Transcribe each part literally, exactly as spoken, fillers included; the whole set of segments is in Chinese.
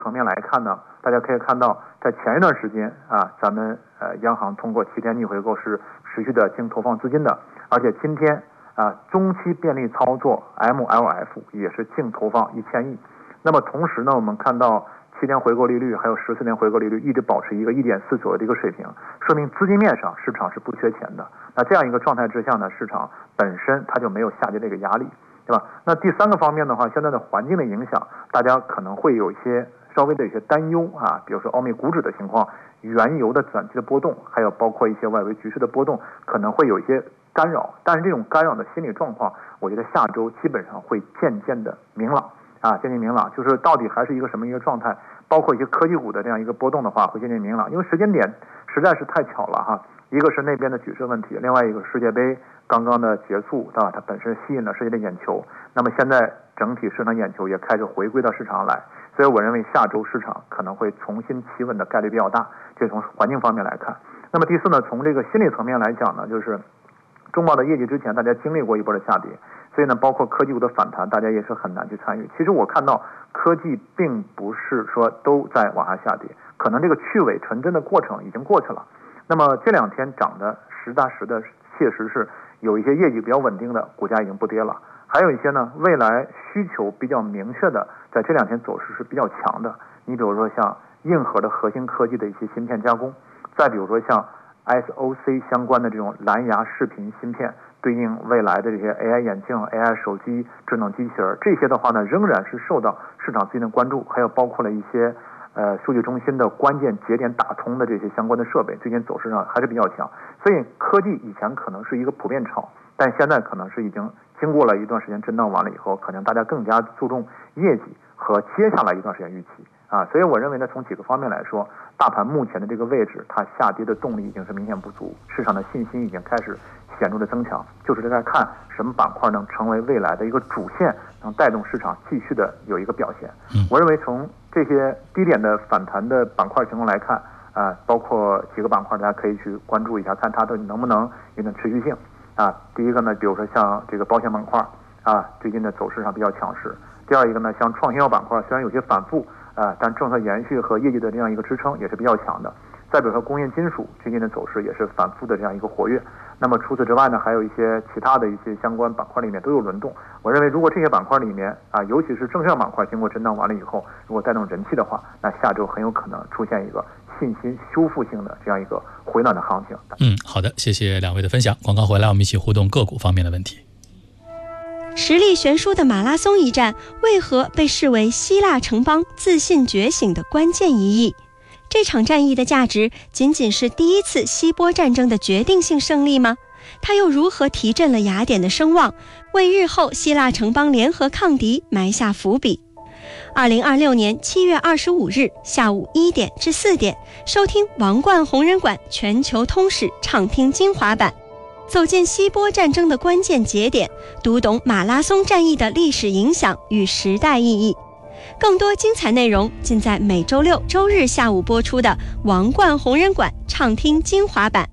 层面来看呢，大家可以看到，在前一段时间啊，咱们呃央行通过七天逆回购是持续的净投放资金的，而且今天啊中期便利操作 M L F 也是净投放一千亿。那么同时呢，我们看到七天回购利率还有十四年回购利率一直保持一个一点四左右的一个水平，说明资金面上市场是不缺钱的。那这样一个状态之下呢，市场本身它就没有下跌的一个压力，对吧？那第三个方面的话，现在的环境的影响，大家可能会有一些稍微的一些担忧啊，比如说欧美股指的情况，原油的短期的波动，还有包括一些外围局势的波动，可能会有一些干扰。但是这种干扰的心理状况，我觉得下周基本上会渐渐的明朗啊，渐渐明朗，就是到底还是一个什么一个状态，包括一些科技股的这样一个波动的话，会渐渐明朗。因为时间点实在是太巧了哈，一个是那边的局势问题，另外一个世界杯刚刚的结束，对吧？它本身吸引了世界的眼球，那么现在整体市场眼球也开始回归到市场来。所以我认为下周市场可能会重新企稳的概率比较大，这从环境方面来看。那么第四呢，从这个心理层面来讲呢，就是中报的业绩之前大家经历过一波的下跌，所以呢包括科技股的反弹大家也是很难去参与。其实我看到科技并不是说都在往下下跌，可能这个去伪纯真的过程已经过去了。那么这两天涨的实打实的确实是有一些业绩比较稳定的股价已经不跌了，还有一些呢未来需求比较明确的，在这两天走势是比较强的。你比如说像硬核的核心科技的一些芯片加工，再比如说像 S O C 相关的这种蓝牙视频芯片，对应未来的这些 A I 眼镜、A I 手机、智能机器人，这些的话呢仍然是受到市场资金的关注，还有包括了一些呃数据中心的关键节点打通的这些相关的设备，最近走势上还是比较强。所以科技以前可能是一个普遍炒，但现在可能是已经经过了一段时间震荡完了以后，可能大家更加注重业绩和接下来一段时间预期啊。所以我认为呢，从几个方面来说，大盘目前的这个位置，它下跌的动力已经是明显不足，市场的信心已经开始显著的增强，就是在看什么板块能成为未来的一个主线，能带动市场继续的有一个表现。我认为从这些低点的反弹的板块情况来看啊，包括几个板块大家可以去关注一下，看它的能不能有点持续性啊。第一个呢，比如说像这个保险板块啊，最近的走势上比较强势。第二一个呢，像创新药板块虽然有些反复啊，但政策延续和业绩的这样一个支撑也是比较强的。再比如说工业金属最近的走势也是反复的这样一个活跃。那么除此之外呢，还有一些其他的一些相关板块里面都有轮动。我认为如果这些板块里面啊，尤其是证券板块经过震荡完了以后，如果带动人气的话，那下周很有可能出现一个信心修复性的这样一个回暖的行情。 嗯，好的，谢谢两位的分享。广告回来，我们一起互动个股方面的问题。 实力悬殊的马拉松一战，为何被视为希腊城邦自信觉醒的关键一役？这场战役的价值仅仅是第一次希波战争的决定性胜利吗？它又如何提振了雅典的声望，为日后希腊城邦联合抗敌埋下伏笔？二零二六年七月二十五日下午一点至四点，收听王冠红人馆全球通史畅听精华版，走进希波战争的关键节点，读懂马拉松战役的历史影响与时代意义。更多精彩内容尽在每周六周日下午播出的王冠红人馆畅听精华版。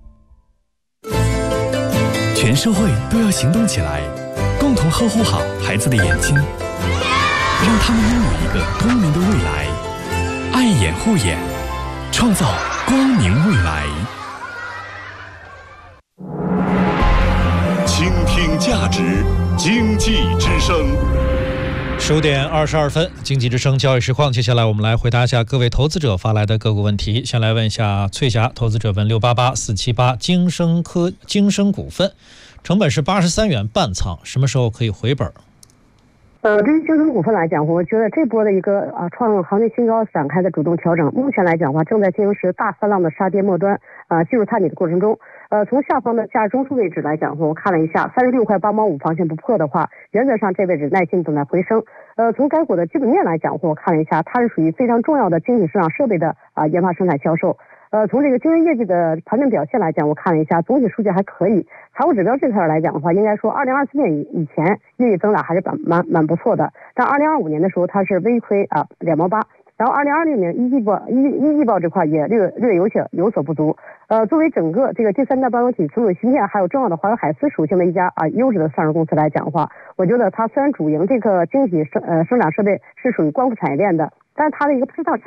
全社会都要行动起来，共同呵护好孩子的眼睛，让他们拥有一个光明的未来。爱眼护眼，创造光明未来。 倾听价值，经济之声。 十五点二十二分，经济之声交易实况，接下来我们来回答一下各位投资者发来的个股问题。先来问一下翠霞，投资者问六八八四七八京升科京升股份，成本是八十三元半仓，什么时候可以回本？ 呃，对于京升股份来讲，我觉得这波的一个啊创行业新高展开的主动调整，目前来讲的话，正在进行时大三浪的杀跌末端啊、呃、进入探底的过程中。呃，从下方的价中枢位置来讲，我看了一下，三十六块八毛五防线不破的话，原则上这位置耐心等待回升。呃，从该股的基本面来讲，我看了一下，它是属于非常重要的精品市场设备的啊、呃、研发生产销售。呃，从这个经营业绩的盘面表现来讲，我看了一下，总体数据还可以。财务指标这块来讲的话，应该说二零二四年以以前业绩增长还是蛮蛮蛮不错的，但二零二五年的时候它是微亏啊两毛八。然后二零二六年一季报一一季报这块也略略有些有所不足。呃，作为整个这个第三代半导体存储芯片还有重要的华为海思属性的一家啊优质的上市公司来讲的话，我觉得它虽然主营这个晶体生呃生产设备是属于光伏产业链的， 但是它的一个配套产